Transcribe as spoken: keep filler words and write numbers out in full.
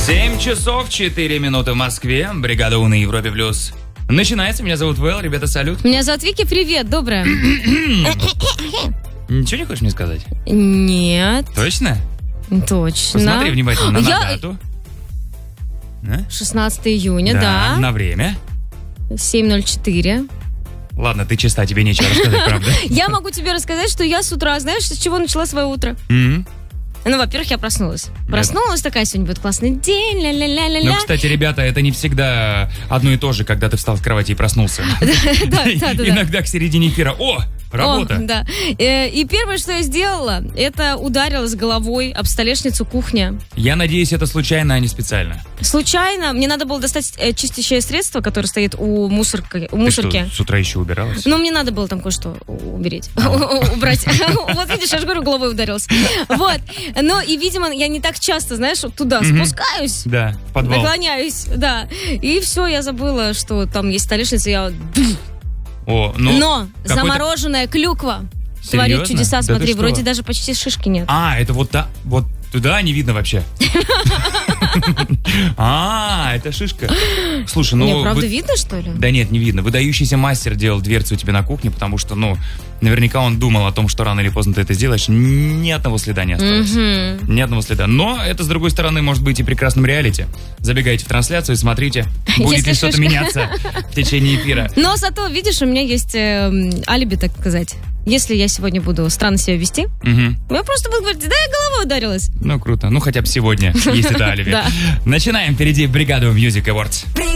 семь часов четыре минуты в Москве. Бригада У на Европе Плюс. Начинается. Меня зовут Вэл. Ребята, салют. Меня зовут Вики. Привет, доброе. Ничего не хочешь мне сказать? Нет. Точно? Точно. Посмотри внимательно на Я... дату. А? шестнадцатого июня, да. да. На время. семь ноль четыре. Ладно, ты чиста, тебе нечего рассказать, правда? Я могу тебе рассказать, что я с утра, знаешь, с чего начала свое утро? Ну, во-первых, я проснулась. Проснулась такая, сегодня будет классный день, ля-ля-ля-ля-ля. Ну, кстати, ребята, это не всегда одно и то же, когда ты встал с кровати и проснулся. Да, да, да. Иногда к середине эфира. О, работа. О, да. И первое, что я сделала, это ударилась головой об столешницу кухни. Я надеюсь, это случайно, а не специально. Случайно. Мне надо было достать чистящее средство, которое стоит у мусорки. У мусорки. Ты что, с утра еще убиралась? Ну, мне надо было там кое-что уберечь. Убрать. Вот видишь, я же говорю, головой ударилась. Вот. Но и, видимо, я не так часто, знаешь, туда спускаюсь. Да, в подвал. Наклоняюсь, да. И все, я забыла, что там есть столешница, я... О, ну, Но замороженная клюква Серьезно? творит чудеса. Да Смотри, ты вроде что? даже почти шишки нет. А, это вот та, вот туда не видно вообще. А, это шишка. Слушай, ну... Не, правда видно, что ли? Да нет, не видно. Выдающийся мастер делал дверцу у тебя на кухне, потому что, ну, наверняка он думал о том, что рано или поздно ты это сделаешь. Ни одного следа не осталось. Ни одного следа. Но это, с другой стороны, может быть и прекрасным реалити. Забегайте в трансляцию и смотрите, будет ли что-то меняться в течение эфира. Но зато, видишь, у меня есть э, алиби, так сказать. Если я сегодня буду странно себя вести, угу. я просто буду говорить, да, я головой ударилась. Ну, круто. Ну, хотя бы сегодня есть это алиби. Начинаем. Впереди бригаду Music Awards.